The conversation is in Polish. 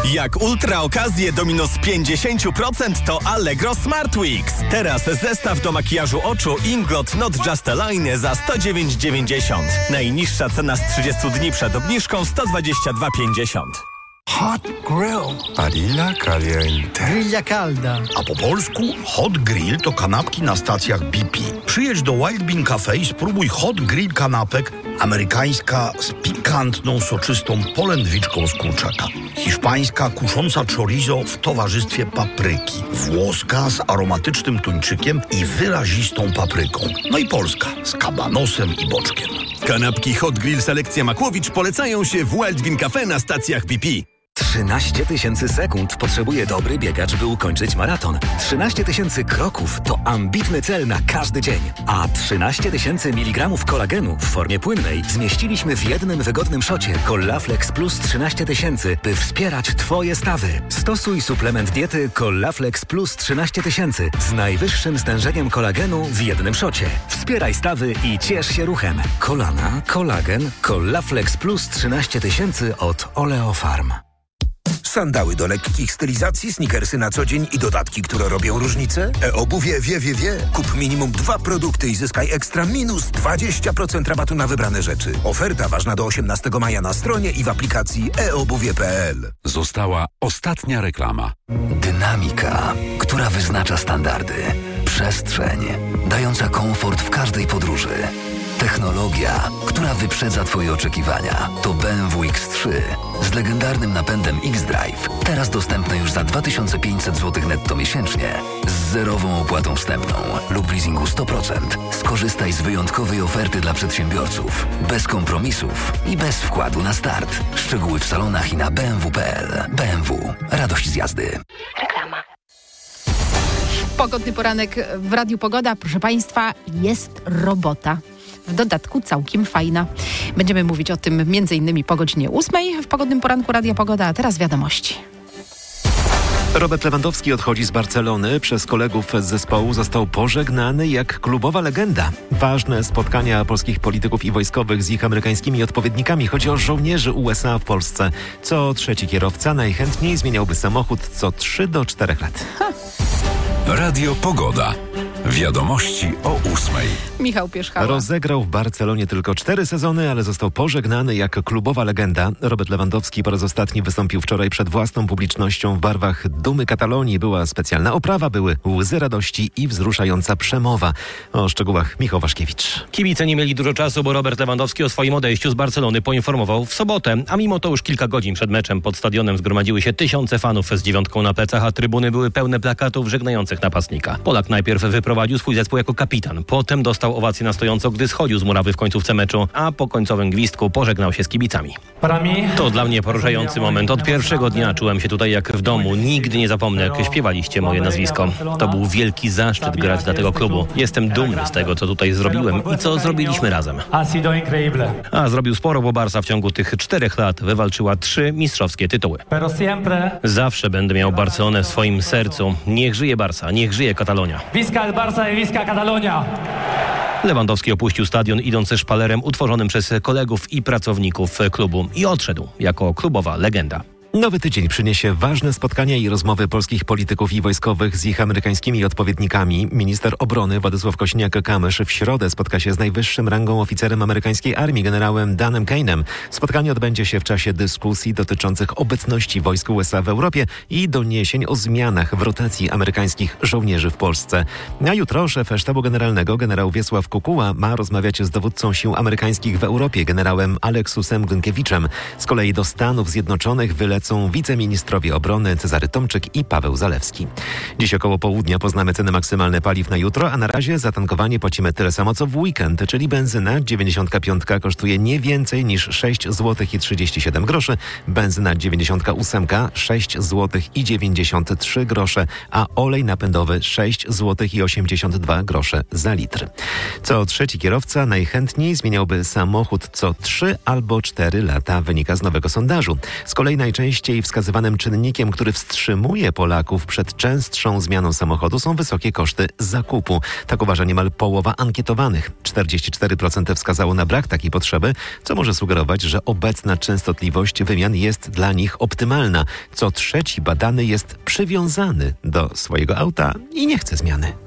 Jak ultra okazje do minus 50% to Allegro Smart Weeks. Teraz zestaw do makijażu oczu Inglot Not Just a Line za 109,90. Najniższa cena z 30 dni przed obniżką 122,50. Hot grill. Barilla caliente. Grilla calda. A po polsku hot grill to kanapki na stacjach BP. Przyjedź do Wild Bean Cafe i spróbuj hot grill kanapek. Amerykańska z pikantną, soczystą polędwiczką z kurczaka. Hiszpańska kusząca chorizo w towarzystwie papryki. Włoska z aromatycznym tuńczykiem i wyrazistą papryką. No i polska z kabanosem i boczkiem. Kanapki Hot Grill Selekcja Makłowicz polecają się w Wild Bean Cafe na stacjach BP. 13 000 sekund potrzebuje dobry biegacz, by ukończyć maraton. 13 000 kroków to ambitny cel na każdy dzień. A 13 000 mg kolagenu w formie płynnej zmieściliśmy w jednym wygodnym szocie Collaflex Plus 13 000, by wspierać Twoje stawy. Stosuj suplement diety Collaflex Plus 13 000 z najwyższym stężeniem kolagenu w jednym szocie. Wspieraj stawy i ciesz się ruchem. Kolana, kolagen, Collaflex Plus 13 000 od Oleofarm. Sandały do lekkich stylizacji, sneakersy na co dzień i dodatki, które robią różnicę? E-obuwie wie. Kup minimum 2 produkty i zyskaj ekstra minus 20% rabatu na wybrane rzeczy. Oferta ważna do 18 maja na stronie i w aplikacji eobuwie.pl. Została ostatnia reklama. Dynamika, która wyznacza standardy. Przestrzeń, dająca komfort w każdej podróży. Technologia, która wyprzedza Twoje oczekiwania. To BMW X3 z legendarnym napędem X-Drive. Teraz dostępne już za 2500 zł netto miesięcznie z zerową opłatą wstępną lub w leasingu 100%. Skorzystaj z wyjątkowej oferty dla przedsiębiorców. Bez kompromisów i bez wkładu na start. Szczegóły w salonach i na bmw.pl. BMW. Radość z jazdy. Reklama. Pogodny poranek w Radiu Pogoda. Proszę Państwa, jest robota. W dodatku całkiem fajna. Będziemy mówić o tym m.in. po godzinie 8 w Pogodnym Poranku Radia Pogoda, a teraz wiadomości. Robert Lewandowski odchodzi z Barcelony. Przez kolegów z zespołu został pożegnany jak klubowa legenda. Ważne spotkania polskich polityków i wojskowych z ich amerykańskimi odpowiednikami. Chodzi o żołnierzy USA w Polsce. Co trzeci kierowca najchętniej zmieniałby samochód co 3 do 4 lat. Radio Pogoda. Wiadomości o 8. Michał Pierzchała. Rozegrał w Barcelonie tylko 4 sezony, ale został pożegnany jak klubowa legenda. Robert Lewandowski po raz ostatni wystąpił wczoraj przed własną publicznością w barwach dumy Katalonii. Była specjalna oprawa, były łzy radości i wzruszająca przemowa. O szczegółach Michał Waszkiewicz. Kibice nie mieli dużo czasu, bo Robert Lewandowski o swoim odejściu z Barcelony poinformował w sobotę. A mimo to już kilka godzin przed meczem pod stadionem zgromadziły się tysiące fanów z 9 na plecach, a trybuny były pełne plakatów żegnających napastnika. Polak najpierw wyprowadził swój zespół jako kapitan. Potem dostał owację na stojąco, gdy schodził z murawy w końcówce meczu, a po końcowym gwizdku pożegnał się z kibicami. To dla mnie poruszający moment. Od pierwszego dnia czułem się tutaj jak w domu. Nigdy nie zapomnę, jak śpiewaliście moje nazwisko. To był wielki zaszczyt grać dla tego klubu. Jestem dumny z tego, co tutaj zrobiłem i co zrobiliśmy razem. A zrobił sporo, bo Barca w ciągu tych 4 lat wywalczyła 3 mistrzowskie tytuły. Zawsze będę miał Barcelonę w swoim sercu. Niech żyje Barca, niech żyje Katalonia. Visca Catalonia! Lewandowski opuścił stadion idąc szpalerem utworzonym przez kolegów i pracowników klubu i odszedł jako klubowa legenda. Nowy tydzień przyniesie ważne spotkania i rozmowy polskich polityków i wojskowych z ich amerykańskimi odpowiednikami. Minister obrony Władysław Kosiniak-Kamysz w środę spotka się z najwyższym rangą oficerem amerykańskiej armii, generałem Danem Kane'em. Spotkanie odbędzie się w czasie dyskusji dotyczących obecności wojsk USA w Europie i doniesień o zmianach w rotacji amerykańskich żołnierzy w Polsce. A jutro szef Sztabu Generalnego, generał Wiesław Kukuła, ma rozmawiać z dowódcą sił amerykańskich w Europie, generałem Aleksusem Gnkiewiczem. Z kolei do Stanów Zjednoczonych wylecą wiceministrowie obrony Cezary Tomczyk i Paweł Zalewski. Dziś około południa poznamy ceny maksymalne paliw na jutro, a na razie za tankowanie płacimy tyle samo co w weekend, czyli benzyna 95 kosztuje nie więcej niż 6 zł i 37 groszy, benzyna 98 6 zł i 93 grosze, a olej napędowy 6 zł i 82 grosze za litr. Co trzeci kierowca najchętniej zmieniałby samochód co 3 albo 4 lata, wynika z nowego sondażu. Z kolei najczęściej Najczęściej wskazywanym czynnikiem, który wstrzymuje Polaków przed częstszą zmianą samochodu, są wysokie koszty zakupu. Tak uważa niemal połowa ankietowanych. 44% wskazało na brak takiej potrzeby, co może sugerować, że obecna częstotliwość wymian jest dla nich optymalna. Co trzeci badany jest przywiązany do swojego auta i nie chce zmiany.